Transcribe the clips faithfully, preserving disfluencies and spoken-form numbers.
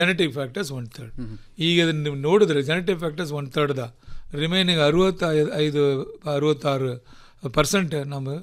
Genetic factors one third. ಈಗ ಅದನ್ನು ನೀವು ನೋಡಿದ್ರೆ ಜೆನೆಟಿಕ್ ಫ್ಯಾಕ್ಟರ್ಸ್ ಒನ್ ಥರ್ಡ್ದ ರಿಮೈನಿಂಗ್ ಅರುವತ್ತ ಐದು ಅರುವತ್ತಾರು ಪರ್ಸೆಂಟ್ ನಮ್ಮ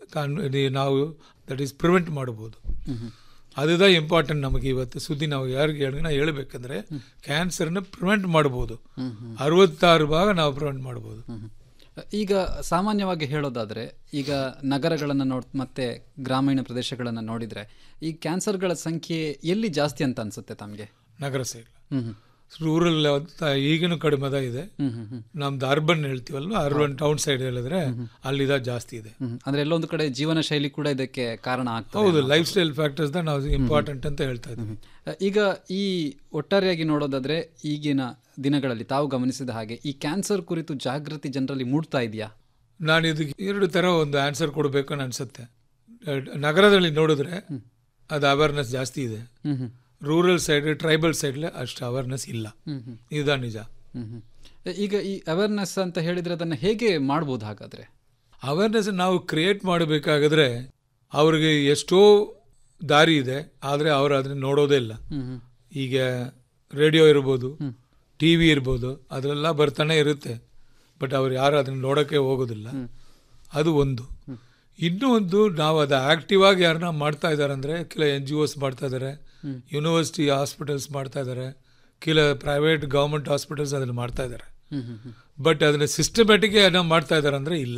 ನಾವು ದಟ್ ಈಸ್ ಪ್ರಿವೆಂಟ್ ಮಾಡ್ಬೋದು. ಅದುದ ಇಂಪಾರ್ಟೆಂಟ್ ನಮಗೆ ಇವತ್ತು ಸುದ್ದಿ. ನಾವು ಯಾರಿಗೆ ನಾ ಹೇಳಬೇಕಂದ್ರೆ ಕ್ಯಾನ್ಸರ್ನ ಪ್ರಿವೆಂಟ್ ಮಾಡ್ಬೋದು, ಅರವತ್ತಾರು ಭಾಗ ನಾವು ಪ್ರಿವೆಂಟ್ ಮಾಡ್ಬೋದು. ಈಗ ಸಾಮಾನ್ಯವಾಗಿ ಹೇಳೋದಾದರೆ ಈಗ ನಗರಗಳನ್ನು ನೋಡ್ ಮತ್ತು ಗ್ರಾಮೀಣ ಪ್ರದೇಶಗಳನ್ನು ನೋಡಿದರೆ ಈ ಕ್ಯಾನ್ಸರ್ಗಳ ಸಂಖ್ಯೆ ಎಲ್ಲಿ ಜಾಸ್ತಿ ಅಂತ ಅನಿಸುತ್ತೆ ತಮಗೆ? ನಗರ ಸೈಡ್. ರೂರಲ್ ಈಗಿನೂ ಕಡಿಮೆ ಅದ ಇದೆ. ನಮ್ದು ಅರ್ಬನ್ ಹೇಳ್ತೀವಲ್ಲ, ಅರ್ಬನ್ ಟೌನ್ ಸೈಡ್ ಹೇಳಿದ್ರೆ ಅಲ್ಲಿದ ಜಾಸ್ತಿ ಇದೆ. ಅಂದ್ರೆ ಎಲ್ಲೊಂದು ಕಡೆ ಜೀವನ ಶೈಲಿ ಕೂಡ ಇದಕ್ಕೆ ಕಾರಣ ಆಗ್ತದೆ. ಹೌದು, ಲೈಫ್ ಸ್ಟೈಲ್ ಫ್ಯಾಕ್ಟರ್ಸ್ ನಾವು ಇಂಪಾರ್ಟೆಂಟ್ ಅಂತ ಹೇಳ್ತಾ ಇದ್ದೀವಿ. ಈಗ ಈ ಒಟ್ಟಾರೆಯಾಗಿ ನೋಡೋದಾದ್ರೆ ಈಗಿನ ದಿನಗಳಲ್ಲಿ ತಾವು ಗಮನಿಸಿದ ಹಾಗೆ ಈ ಕ್ಯಾನ್ಸರ್ ಕುರಿತು ಜಾಗೃತಿ ಜನರಲ್ಲಿ ಮೂಡ್ತಾ ಇದೆಯಾ? ನಾನು ಇದಕ್ಕೆ ಎರಡು ತರ ಒಂದು ಆನ್ಸರ್ ಕೊಡಬೇಕು ಅಂತ ಅನ್ಸುತ್ತೆ. ನಗರದಲ್ಲಿ ನೋಡಿದ್ರೆ ಅದು ಅವೇರ್ನೆಸ್ ಜಾಸ್ತಿ ಇದೆ. ರೂರಲ್ ಸೈಡ್, ಟ್ರೈಬಲ್ ಸೈಡ್ ಅಷ್ಟು ಅವೇರ್ನೆಸ್ ಇಲ್ಲ. ಇದಾ ನಿಜ. ಈಗ ಈ ಅವೇರ್ನೆಸ್ ಅಂತ ಹೇಳಿದ್ರೆ ಅದನ್ನು ಹೇಗೆ ಮಾಡ್ಬೋದು? ಹಾಗಾದ್ರೆ ಅವೇರ್ನೆಸ್ ನಾವು ಕ್ರಿಯೇಟ್ ಮಾಡಬೇಕಾದ್ರೆ ಅವ್ರಿಗೆ ಎಷ್ಟೋ ದಾರಿ ಇದೆ, ಆದರೆ ಅವರು ಅದನ್ನ ನೋಡೋದೇ ಇಲ್ಲ. ಈಗ ರೇಡಿಯೋ ಇರ್ಬೋದು, ಟಿ ವಿ ಇರ್ಬೋದು, ಅದರೆಲ್ಲ ಬರ್ತಾನೆ ಇರುತ್ತೆ, ಬಟ್ ಅವ್ರು ಯಾರು ಅದನ್ನ ನೋಡೋಕ್ಕೆ ಹೋಗೋದಿಲ್ಲ. ಅದು ಒಂದು. ಇನ್ನೂ ಒಂದು, ನಾವು ಅದು ಆಕ್ಟಿವ್ ಆಗಿ ಯಾರನ್ನ ಮಾಡ್ತಾ ಇದ್ದಾರೆ ಅಂದರೆ ಕೆಲ ಎನ್ ಜಿ ಒಸ್ ಮಾಡ್ತಾ ಇದ್ದಾರೆ, ಯೂನಿವರ್ಸಿಟಿ ಹಾಸ್ಪಿಟಲ್ಸ್ ಮಾಡ್ತಾ ಇದ್ದಾರೆ, ಕೆಲ ಪ್ರೈವೇಟ್ ಗೌರ್ಮೆಂಟ್ ಹಾಸ್ಪಿಟಲ್ಸ್ ಅದನ್ನು ಮಾಡ್ತಾ ಇದ್ದಾರೆ. ಬಟ್ ಅದನ್ನ ಸಿಸ್ಟಮ್ಯಾಟಿಕ್ ಏನೋ ಮಾಡ್ತಾ ಇದ್ದಾರೆ ಅಂದರೆ ಇಲ್ಲ.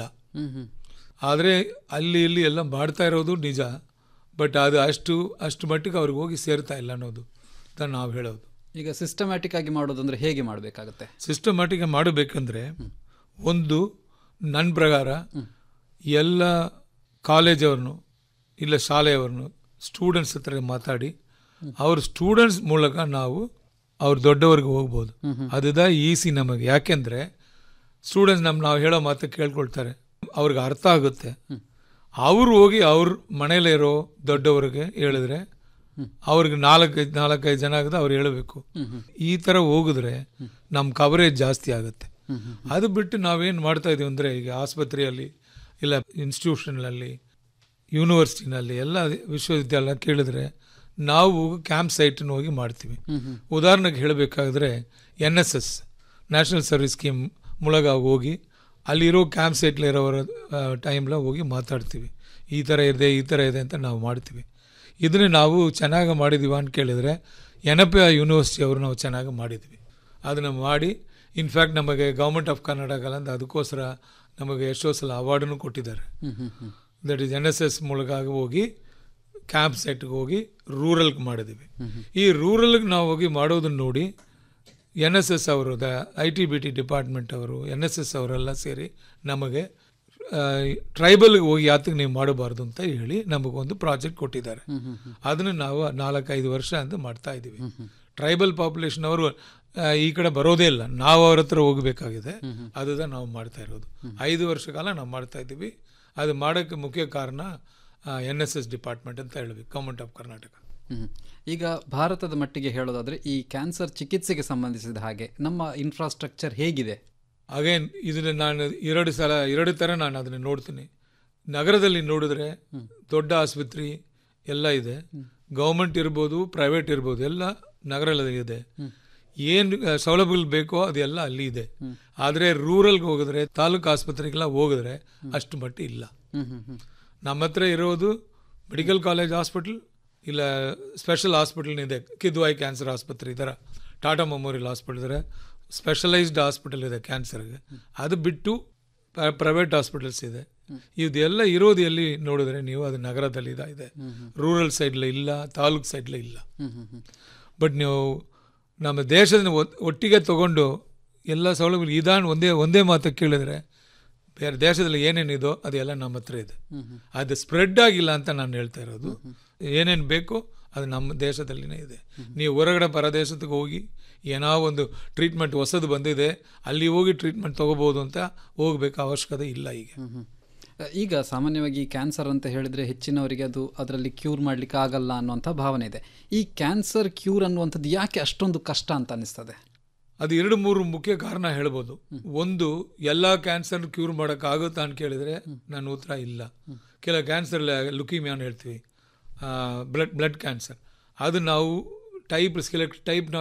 ಆದರೆ ಅಲ್ಲಿ ಇಲ್ಲಿ ಎಲ್ಲ ಮಾಡ್ತಾ ಇರೋದು ನಿಜ, ಬಟ್ ಅದು ಅಷ್ಟು ಅಷ್ಟು ಮಟ್ಟಿಗೆ ಅವ್ರಿಗೆ ಹೋಗಿ ಸೇರ್ತಾ ಇಲ್ಲ ಅನ್ನೋದು ನಾವು ಹೇಳೋದು. ಈಗ ಸಿಸ್ಟಮ್ಯಾಟಿಕ್ ಆಗಿ ಮಾಡೋದಂದ್ರೆ ಹೇಗೆ ಮಾಡಬೇಕಾಗುತ್ತೆ? ಸಿಸ್ಟಮ್ಯಾಟಿಕ್ ಮಾಡಬೇಕಂದ್ರೆ ಒಂದು ನನ್ನ ಪ್ರಕಾರ ಎಲ್ಲ ಕಾಲೇಜವ್ರನ್ನು ಇಲ್ಲ ಶಾಲೆಯವ್ರನ್ನು ಸ್ಟೂಡೆಂಟ್ಸ್ ಹತ್ರ ಮಾತಾಡಿ ಅವ್ರ ಸ್ಟೂಡೆಂಟ್ಸ್ ಮೂಲಕ ನಾವು ಅವ್ರ ದೊಡ್ಡವ್ರಿಗೆ ಹೋಗ್ಬೋದು. ಅದ ಈಸಿ ನಮಗೆ. ಯಾಕೆಂದರೆ ಸ್ಟೂಡೆಂಟ್ಸ್ ನಮ್ಮ ನಾವು ಹೇಳೋ ಮಾತು ಕೇಳ್ಕೊಳ್ತಾರೆ, ಅವ್ರಿಗೆ ಅರ್ಥ ಆಗುತ್ತೆ. ಅವರು ಹೋಗಿ ಅವ್ರ ಮನೇಲಿರೋ ದೊಡ್ಡವ್ರಿಗೆ ಹೇಳಿದ್ರೆ ಅವ್ರಿಗೆ ನಾಲ್ಕೈದು ನಾಲ್ಕೈದು ಜನ ಆಗದ ಅವ್ರು ಹೇಳಬೇಕು. ಈ ಥರ ಹೋಗಿದ್ರೆ ನಮ್ಮ ಕವರೇಜ್ ಜಾಸ್ತಿ ಆಗುತ್ತೆ. ಅದು ಬಿಟ್ಟು ನಾವೇನು ಮಾಡ್ತಾ ಇದೀವಿ ಅಂದರೆ ಈಗ ಆಸ್ಪತ್ರೆಯಲ್ಲಿ ಇಲ್ಲ ಇನ್ಸ್ಟಿಟ್ಯೂಷನ್ನಲ್ಲಿ ಯೂನಿವರ್ಸಿಟಿನಲ್ಲಿ ಎಲ್ಲ ವಿಶ್ವವಿದ್ಯಾಲಯ ಕೇಳಿದ್ರೆ ನಾವು ಕ್ಯಾಂಪ್ ಸೈಟನ್ನು ಹೋಗಿ ಮಾಡ್ತೀವಿ. ಉದಾಹರಣೆಗೆ ಹೇಳಬೇಕಾದ್ರೆ N S S national service scheme ಮೂಲಕ ಹೋಗಿ ಅಲ್ಲಿರೋ ಕ್ಯಾಂಪ್ ಸೈಟ್ಲಿರೋರ ಟೈಮ್ಲ ಹೋಗಿ ಮಾತಾಡ್ತೀವಿ. ಈ ಥರ ಇದೆ ಈ ಥರ ಇದೆ ಅಂತ ನಾವು ಮಾಡ್ತೀವಿ. ಇದನ್ನು ನಾವು ಚೆನ್ನಾಗಿ ಮಾಡಿದ್ದೀವಿ ಅಂತ ಕೇಳಿದರೆ ಎನ್ ಎ ಪಿ ಯೂನಿವರ್ಸಿಟಿ ಅವರು ನಾವು ಚೆನ್ನಾಗಿ ಮಾಡಿದ್ವಿ. ಅದನ್ನು ಮಾಡಿ ಇನ್ಫ್ಯಾಕ್ಟ್ ನಮಗೆ ಗೌರ್ಮೆಂಟ್ ಆಫ್ ಕರ್ನಾಟಕ ಅದಕ್ಕೋಸ್ಕರ ನಮಗೆ ಎಷ್ಟೋ ಸಲ ಅವಾರ್ಡನ್ನು ಕೊಟ್ಟಿದ್ದಾರೆ. That is N S S ಮೂಲಕ ಹೋಗಿ ಕ್ಯಾಂಪ್ ಸೈಟ್ಗೆ ಹೋಗಿ ರೂರಲ್ಗೆ ಮಾಡಿದ್ದೀವಿ. ಈ ರೂರಲ್ಗೆ ನಾವು ಹೋಗಿ ಮಾಡೋದನ್ನು ನೋಡಿ ಎನ್ ಎಸ್ ಎಸ್ ಅವರು, the I T B T department ಅವರು, ಎನ್ ಎಸ್ ಎಸ್ ಅವರೆಲ್ಲ ಸೇರಿ ನಮಗೆ ಟ್ರೈಬಲ್ಗೆ ಹೋಗಿ ಯಾತಕ್ಕೆ ನೀವು ಮಾಡಬಾರ್ದು ಅಂತ ಹೇಳಿ ನಮಗೊಂದು ಪ್ರಾಜೆಕ್ಟ್ ಕೊಟ್ಟಿದ್ದಾರೆ. ಅದನ್ನು ನಾವು ನಾಲ್ಕೈದು ವರ್ಷ ಅಂತ ಮಾಡ್ತಾ ಇದ್ದೀವಿ. ಟ್ರೈಬಲ್ ಪಾಪ್ಯುಲೇಷನ್ ಅವರು ಈ ಕಡೆ ಬರೋದೇ ಇಲ್ಲ, ನಾವು ಅವ್ರ ಹತ್ರ ಹೋಗಬೇಕಾಗಿದೆ. ಅದನ್ನ ನಾವು ಮಾಡ್ತಾ ಇರೋದು ಐದು ವರ್ಷ ಕಾಲ ನಾವು ಮಾಡ್ತಾ ಇದ್ದೀವಿ. ಅದು ಮಾಡೋಕ್ಕೆ ಮುಖ್ಯ ಕಾರಣ ಎನ್ ಎಸ್ ಎಸ್ ಡಿಪಾರ್ಟ್ಮೆಂಟ್ ಅಂತ ಹೇಳಬೇಕು, ಗೌರ್ಮೆಂಟ್ ಆಫ್ ಕರ್ನಾಟಕ. ಈಗ ಭಾರತದ ಮಟ್ಟಿಗೆ ಹೇಳೋದಾದರೆ ಈ ಕ್ಯಾನ್ಸರ್ ಚಿಕಿತ್ಸೆಗೆ ಸಂಬಂಧಿಸಿದ ಹಾಗೆ ನಮ್ಮ ಇನ್ಫ್ರಾಸ್ಟ್ರಕ್ಚರ್ ಹೇಗಿದೆ? ಅಗೇನ್ ಇದನ್ನು ನಾನು ಎರಡು ಸಲ ಎರಡು ಥರ ನಾನು ಅದನ್ನು ನೋಡ್ತೀನಿ. ನಗರದಲ್ಲಿ ನೋಡಿದ್ರೆ ದೊಡ್ಡ ಆಸ್ಪತ್ರೆ ಎಲ್ಲ ಇದೆ, ಗೌರ್ಮೆಂಟ್ ಇರ್ಬೋದು ಪ್ರೈವೇಟ್ ಇರ್ಬೋದು, ಎಲ್ಲ ನಗರದಲ್ಲಿ ಇದೆ. ಏನು ಸೌಲಭ್ಯಗಳು ಬೇಕೋ ಅದೆಲ್ಲ ಅಲ್ಲಿ ಇದೆ. ಆದರೆ ರೂರಲ್ಗೆ ಹೋಗಿದ್ರೆ, ತಾಲೂಕು ಆಸ್ಪತ್ರೆಗೆಲ್ಲ ಹೋಗಿದ್ರೆ ಅಷ್ಟು ಮಟ್ಟ ಇಲ್ಲ. ನಮ್ಮ ಹತ್ರ ಇರೋದು ಮೆಡಿಕಲ್ ಕಾಲೇಜ್ ಹಾಸ್ಪಿಟಲ್ ಇಲ್ಲ ಸ್ಪೆಷಲ್ ಹಾಸ್ಪಿಟಲ್ ಇದೆ, ಕಿದ್ವಾಯಿ ಕ್ಯಾನ್ಸರ್ ಆಸ್ಪತ್ರೆ ಈ ಥರ, ಟಾಟಾ ಮೆಮೋರಿಯಲ್ ಹಾಸ್ಪಿಟಲ್ ಇದ್ದಾರೆ, ಸ್ಪೆಷಲೈಸ್ಡ್ ಹಾಸ್ಪಿಟಲ್ ಇದೆ ಕ್ಯಾನ್ಸರ್ಗೆ. ಅದು ಬಿಟ್ಟು ಪ್ರೈವೇಟ್ ಹಾಸ್ಪಿಟಲ್ಸ್ ಇದೆ. ಇದೆಲ್ಲ ಇರೋದು ಎಲ್ಲಿ ನೋಡಿದ್ರೆ ನೀವು ಅದು ನಗರದಲ್ಲಿ ಇದೆ, ರೂರಲ್ ಸೈಡ್ಲ ಇಲ್ಲ, ತಾಲೂಕು ಸೈಡ್ಲ ಇಲ್ಲ. ಬಟ್ ನೀವು ನಮ್ಮ ದೇಶದ ಒಟ್ಟಿಗೆ ತಗೊಂಡು ಎಲ್ಲ ಸೌಲಭ್ಯ ಇದಾನ್ ಒಂದೇ ಒಂದೇ ಮಾತು ಕೇಳಿದ್ರೆ ಬೇರೆ ದೇಶದಲ್ಲಿ ಏನೇನಿದೋ ಅದೆಲ್ಲ ನಮ್ಮ ಹತ್ರ ಇದೆ. ಅದು ಸ್ಪ್ರೆಡ್ ಆಗಿಲ್ಲ ಅಂತ ನಾನು ಹೇಳ್ತಾ ಇರೋದು. ಏನೇನು ಬೇಕೋ ಅದು ನಮ್ಮ ದೇಶದಲ್ಲಿನೇ ಇದೆ. ನೀವು ಹೊರಗಡೆ ಪರದೇಶಕ್ಕೆ ಹೋಗಿ ಏನೋ ಒಂದು ಟ್ರೀಟ್ಮೆಂಟ್ ಹೊಸದು ಬಂದಿದೆ ಅಲ್ಲಿ ಹೋಗಿ ಟ್ರೀಟ್ಮೆಂಟ್ ತೊಗೋಬೋದು ಅಂತ ಹೋಗಬೇಕು ಅವಶ್ಯಕತೆ ಇಲ್ಲ. ಈಗ ಈಗ ಸಾಮಾನ್ಯವಾಗಿ ಕ್ಯಾನ್ಸರ್ ಅಂತ ಹೇಳಿದರೆ ಹೆಚ್ಚಿನವರಿಗೆ ಅದು ಅದರಲ್ಲಿ ಕ್ಯೂರ್ ಮಾಡಲಿಕ್ಕೆ ಆಗಲ್ಲ ಅನ್ನುವಂಥ ಭಾವನೆ ಇದೆ. ಈ ಕ್ಯಾನ್ಸರ್ ಕ್ಯೂರ್ ಅನ್ನುವಂಥದ್ದು ಯಾಕೆ ಅಷ್ಟೊಂದು ಕಷ್ಟ ಅಂತ ಅನ್ನಿಸ್ತದೆ? ಅದು ಎರಡು ಮೂರು ಮುಖ್ಯ ಕಾರಣ ಹೇಳ್ಬೋದು. ಒಂದು, ಎಲ್ಲ ಕ್ಯಾನ್ಸರ್ ಕ್ಯೂರ್ ಮಾಡೋಕ್ಕಾಗುತ್ತಾ ಅಂತ ಕೇಳಿದರೆ ನನ್ನ ಉತ್ತರ ಇಲ್ಲ. ಕೆಲ ಕ್ಯಾನ್ಸರ್ ಲುಕೀಮಿಯಾ ಅಂತ ಹೇಳ್ತೀವಿ, ಬ್ಲಡ್ ಬ್ಲಡ್ ಕ್ಯಾನ್ಸರ್, ಅದು ನಾವು ಟೈಪ್ ಸ್ಕೆಲೆಟ್ ಟೈಪ್